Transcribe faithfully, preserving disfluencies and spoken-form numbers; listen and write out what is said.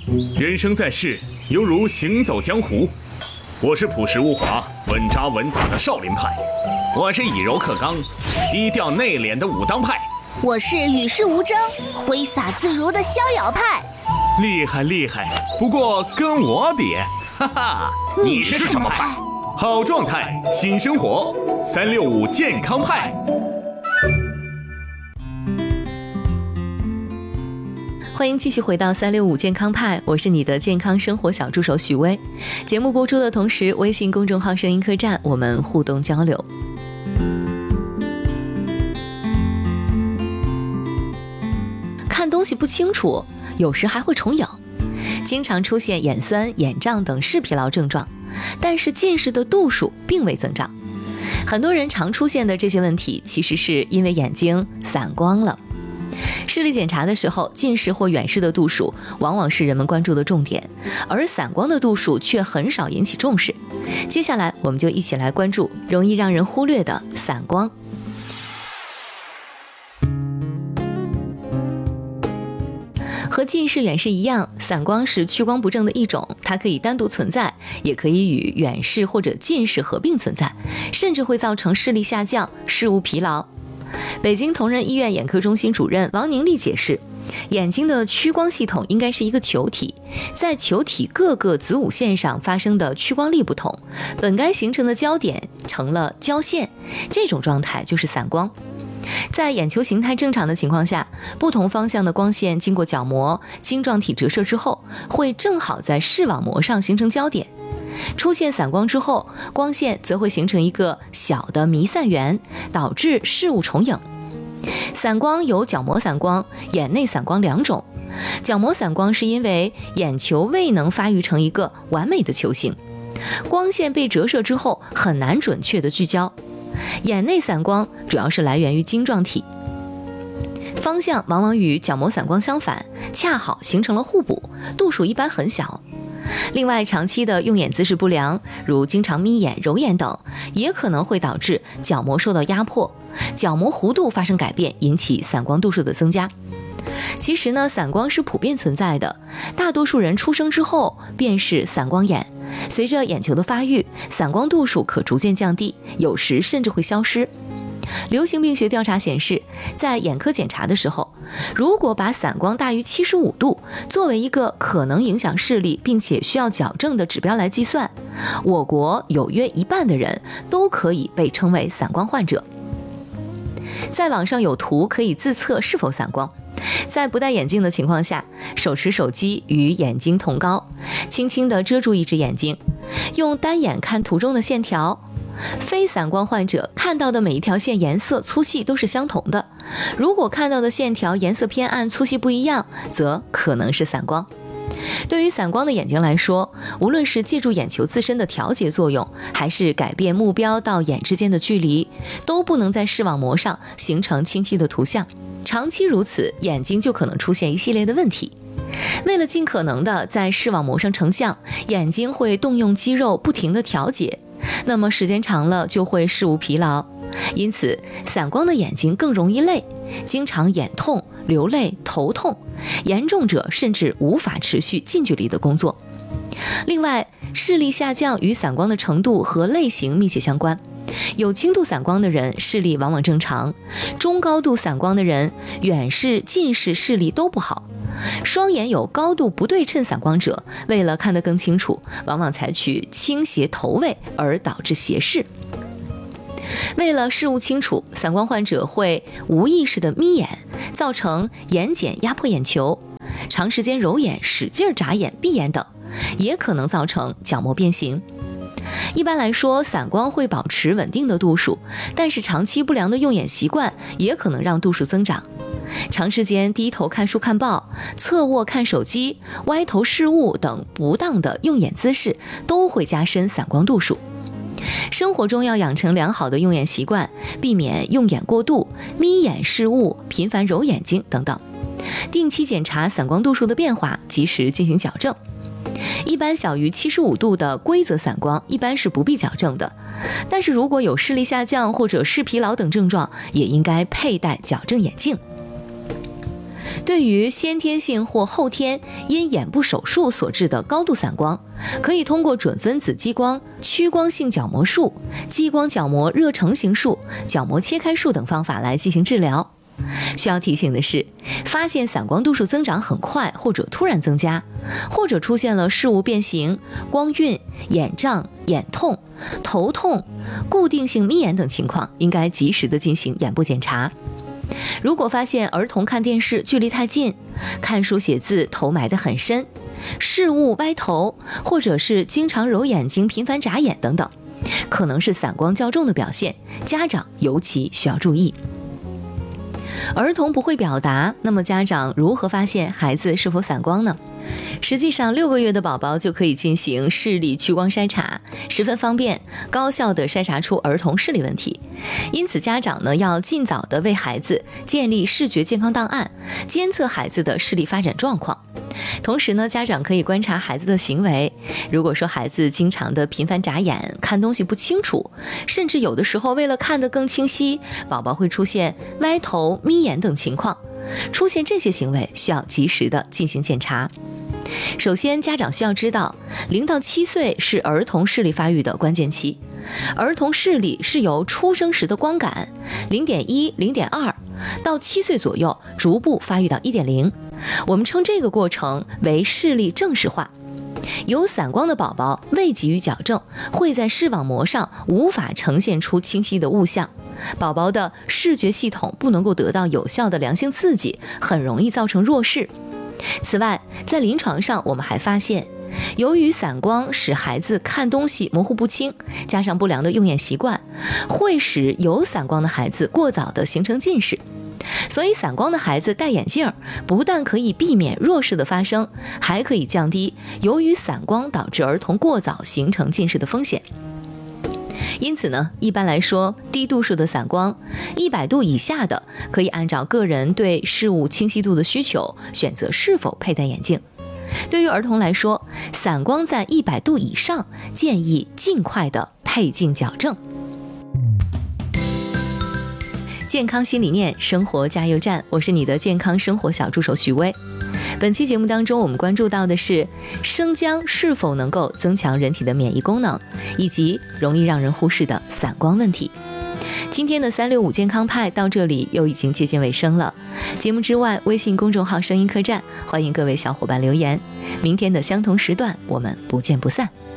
人生在世，犹如行走江湖。我是朴实无华、稳扎稳打的少林派，我是以柔克刚、低调内敛的武当派， 我是与世无争、挥洒自如的逍遥派。 厉害厉害，不过跟我比，哈哈， 你是什么派？ 好状态，新生活，三六五健康派。 欢迎继续回到三六五健康派，我是你的健康生活小助手许巍。节目播出的同时，微信公众号声音客栈我们互动交流。看东西不清楚，有时还会重影，经常出现眼酸、眼胀等视疲劳症状，但是近视的度数并未增长。很多人常出现的这些问题，其实是因为眼睛散光了。视力检查的时候，近视或远视的度数往往是人们关注的重点，而散光的度数却很少引起重视。接下来我们就一起来关注容易让人忽略的散光。和近视、远视一样，散光是屈光不正的一种，它可以单独存在，也可以与远视或者近视合并存在，甚至会造成视力下降、视物疲劳。北京同仁医院眼科中心主任王宁丽解释，眼睛的屈光系统应该是一个球体，在球体各个子午线上发生的屈光力不同，本该形成的焦点成了焦线，这种状态就是散光。在眼球形态正常的情况下，不同方向的光线经过角膜、晶状体折射之后，会正好在视网膜上形成焦点。出现散光之后，光线则会形成一个小的弥散源，导致视物重影。散光有角膜散光、眼内散光两种。角膜散光是因为眼球未能发育成一个完美的球形，光线被折射之后很难准确的聚焦。眼内散光主要是来源于晶状体，方向往往与角膜散光相反，恰好形成了互补，度数一般很小。另外，长期的用眼姿势不良，如经常眯眼、揉眼等，也可能会导致角膜受到压迫，角膜弧度发生改变，引起散光度数的增加。其实呢，散光是普遍存在的，大多数人出生之后便是散光眼，随着眼球的发育，散光度数可逐渐降低，有时甚至会消失。流行病学调查显示，在眼科检查的时候，如果把散光大于七十五度作为一个可能影响视力并且需要矫正的指标来计算，我国有约一半的人都可以被称为散光患者。在网上有图可以自测是否散光。在不戴眼镜的情况下，手持手机与眼睛同高，轻轻地遮住一只眼睛，用单眼看图中的线条。非散光患者看到的每一条线颜色粗细都是相同的，如果看到的线条颜色偏暗、粗细不一样，则可能是散光。对于散光的眼睛来说，无论是借助眼球自身的调节作用，还是改变目标到眼之间的距离，都不能在视网膜上形成清晰的图像。长期如此，眼睛就可能出现一系列的问题。为了尽可能的在视网膜上成像，眼睛会动用肌肉不停地调节，那么时间长了就会视物疲劳，因此散光的眼睛更容易累，经常眼痛、流泪、头痛，严重者甚至无法持续近距离的工作。另外，视力下降与散光的程度和类型密切相关，有轻度散光的人视力往往正常，中高度散光的人远视、近视视力都不好。双眼有高度不对称散光者，为了看得更清楚，往往采取倾斜头位，而导致斜视。为了视物清楚，散光患者会无意识的眯眼，造成眼睑压迫眼球，长时间揉眼、使劲眨眼、闭眼等，也可能造成角膜变形。一般来说，散光会保持稳定的度数，但是长期不良的用眼习惯也可能让度数增长。长时间低头看书看报、侧卧看手机、歪头视物等不当的用眼姿势，都会加深散光度数。生活中要养成良好的用眼习惯，避免用眼过度、眯眼视物、频繁揉眼睛等等。定期检查散光度数的变化，及时进行矫正。一般小于七十五度的规则散光一般是不必矫正的，但是如果有视力下降或者视疲劳等症状，也应该佩戴矫正眼镜。 对于先天性或后天因眼部手术所致的高度散光，可以通过准分子激光、屈光性角膜术、激光角膜热成型术、角膜切开术等方法来进行治疗。需要提醒的是，发现散光度数增长很快或者突然增加，或者出现了视物变形、光晕、眼胀、眼痛、头痛、固定性眯眼等情况，应该及时的进行眼部检查。如果发现儿童看电视距离太近，看书写字头埋得很深，视物歪头，或者是经常揉眼睛、频繁眨眼等等，可能是散光较重的表现，家长尤其需要注意。儿童不会表达，那么家长如何发现孩子是否散光呢？实际上，六个月的宝宝就可以进行视力屈光筛查，十分方便，高效地筛查出儿童视力问题。因此，家长呢要尽早地为孩子建立视觉健康档案，监测孩子的视力发展状况。同时呢，家长可以观察孩子的行为，如果说孩子经常的频繁眨眼，看东西不清楚，甚至有的时候为了看得更清晰，宝宝会出现歪头、眯眼等情况，出现这些行为需要及时的进行检查。首先，家长需要知道，零到七岁是儿童视力发育的关键期。儿童视力是由出生时的光感 零点一、零点二 到七岁左右逐步发育到 一点零， 我们称这个过程为视力正视化。有散光的宝宝未给予矫正，会在视网膜上无法呈现出清晰的物象，宝宝的视觉系统不能够得到有效的良性刺激，很容易造成弱视。此外，在临床上我们还发现，由于散光使孩子看东西模糊不清，加上不良的用眼习惯，会使有散光的孩子过早的形成近视。所以散光的孩子戴眼镜不但可以避免弱视的发生，还可以降低由于散光导致儿童过早形成近视的风险。因此呢，一般来说，低度数的散光，一百度以下的，可以按照个人对事物清晰度的需求，选择是否佩戴眼镜。对于儿童来说，散光在一百度以上，建议尽快的配镜矫正。健康新理念，生活加油站，我是你的健康生活小助手许巍。本期节目当中，我们关注到的是生姜是否能够增强人体的免疫功能，以及容易让人忽视的散光问题。今天的三六五健康派到这里又已经接近尾声了。节目之外，微信公众号声音客栈，欢迎各位小伙伴留言。明天的相同时段，我们不见不散。